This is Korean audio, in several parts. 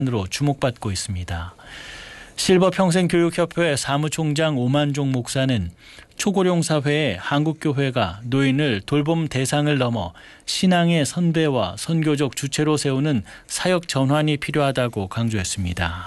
으로 주목받고 있습니다. 실버평생교육협회 사무총장 오만종 목사는 초고령사회의 한국교회가 노인을 돌봄 대상을 넘어 신앙의 선배와 선교적 주체로 세우는 사역 전환이 필요하다고 강조했습니다.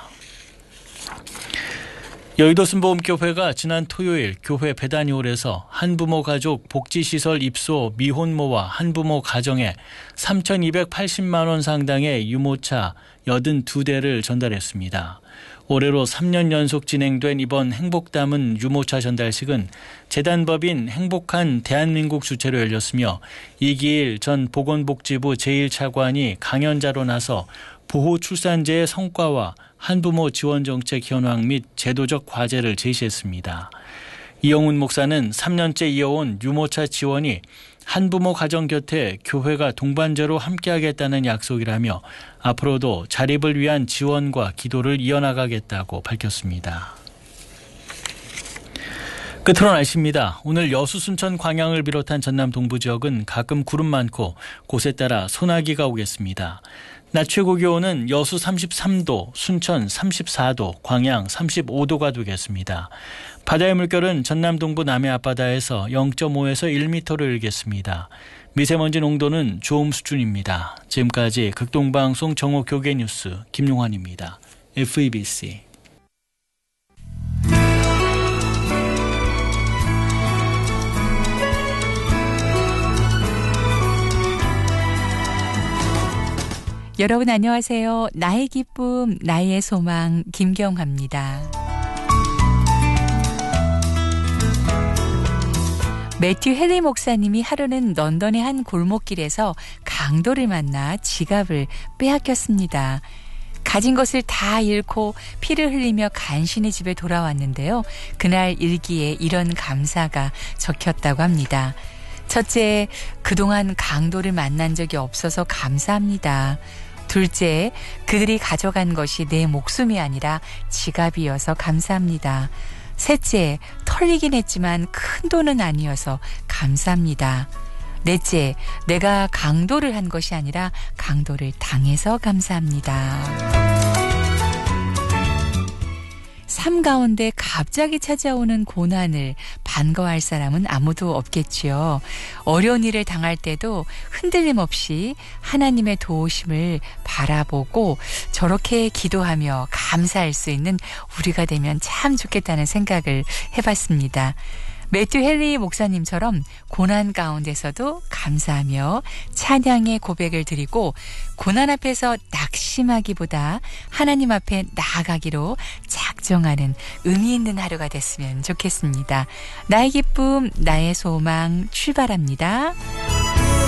여의도 순복음교회가 지난 토요일 교회 배단위홀에서 한부모 가족 복지시설 입소 미혼모와 한부모 가정에 3,280만 원 상당의 유모차 82대를 전달했습니다. 올해로 3년 연속 진행된 이번 행복 담은 유모차 전달식은 재단법인 행복한 대한민국 주최로 열렸으며 이기일 전 보건복지부 제1차관이 강연자로 나서 보호 출산제의 성과와 한부모 지원 정책 현황 및 제도적 과제를 제시했습니다. 이영훈 목사는 3년째 이어온 유모차 지원이 한부모 가정 곁에 교회가 동반자로 함께하겠다는 약속이라며 앞으로도 자립을 위한 지원과 기도를 이어나가겠다고 밝혔습니다. 끝으로 날씨입니다. 오늘 여수, 순천, 광양을 비롯한 전남 동부 지역은 가끔 구름 많고 곳에 따라 소나기가 오겠습니다. 낮 최고 기온은 여수 33도, 순천 34도, 광양 35도가 되겠습니다. 바다의 물결은 전남 동부 남해 앞바다에서 0.5에서 1m를 일겠습니다. 미세먼지 농도는 좋음 수준입니다. 지금까지 극동방송 정오교계 뉴스 김용환입니다. FEBC. 여러분 안녕하세요. 나의 기쁨, 나의 소망 김경화입니다. 매튜 헨리 목사님이 하루는 런던의 한 골목길에서 강도를 만나 지갑을 빼앗겼습니다. 가진 것을 다 잃고 피를 흘리며 간신히 집에 돌아왔는데요. 그날 일기에 이런 감사가 적혔다고 합니다. 첫째, 그동안 강도를 만난 적이 없어서 감사합니다. 둘째, 그들이 가져간 것이 내 목숨이 아니라 지갑이어서 감사합니다. 셋째, 털리긴 했지만 큰 돈은 아니어서 감사합니다. 넷째, 내가 강도를 한 것이 아니라 강도를 당해서 감사합니다. 삶 가운데 갑자기 찾아오는 고난을 반가워할 사람은 아무도 없겠지요. 어려운 일을 당할 때도 흔들림 없이 하나님의 도우심을 바라보고 저렇게 기도하며 감사할 수 있는 우리가 되면 참 좋겠다는 생각을 해봤습니다. 매튜 헨리 목사님처럼 고난 가운데서도 감사하며 찬양의 고백을 드리고 고난 앞에서 낙심하기보다 하나님 앞에 나아가기로 작정하는 의미 있는 하루가 됐으면 좋겠습니다. 나의 기쁨, 나의 소망 출발합니다.